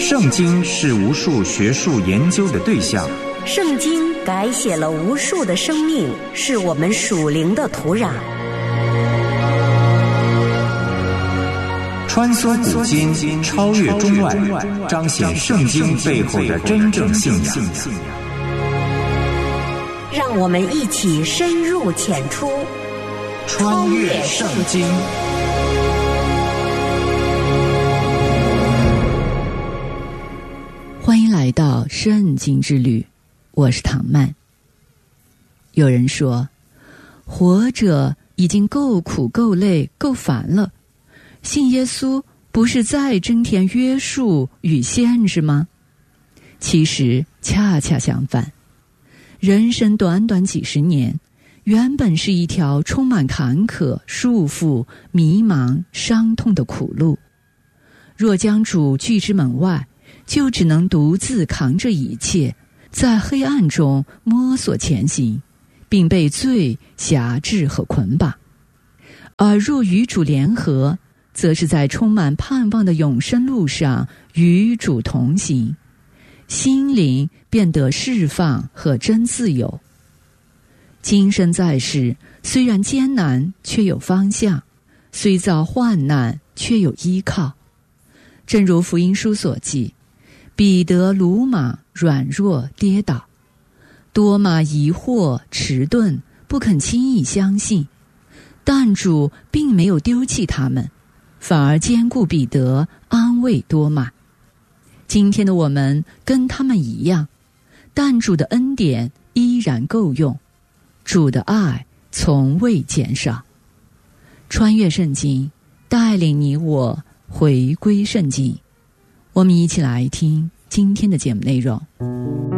圣经是无数学术研究的对象， 圣经改写了无数的生命，是我们属灵的土壤。 穿梭古今，超越中外，彰显圣经背后的真正信仰。 让我们一起深入浅出， 穿越圣经。 欢迎来到圣经之旅，我是唐曼。有人说，活着已经够苦够累够烦了，信耶稣不是再增添约束与限制吗？其实恰恰相反，人生短短几十年，原本是一条充满坎坷、束缚、迷茫、伤痛的苦路。若将主拒之门外，就只能独自扛着一切，在黑暗中摸索前行，并被罪辖制和捆绑。而若与主联合，则是在充满盼望的永生路上与主同行，心灵变得释放和真自由。今生在世，虽然艰难，却有方向；虽遭患难，却有依靠。正如福音书所记，彼得鲁莽、软弱、跌倒，多马疑惑、迟钝，不肯轻易相信，但主并没有丢弃他们，反而坚固彼得，安慰多马。今天的我们跟他们一样，但主的恩典依然够用，主的爱从未减少。穿越圣经，带领你我回归圣经。我们一起来听今天的节目内容。